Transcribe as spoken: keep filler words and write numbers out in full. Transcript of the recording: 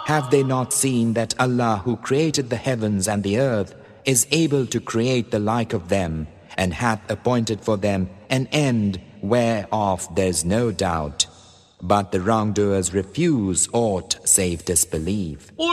Have they not seen that Allah who created the heavens and the earth is able to create the like of them and hath appointed for them an end whereof there is no doubt? But the wrongdoers refuse aught save disbelief.